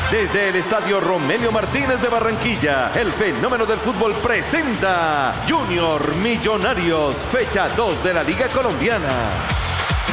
Desde el Estadio Romelio Martínez de Barranquilla, el fenómeno del fútbol presenta Junior Millonarios, fecha 2 de la Liga Colombiana.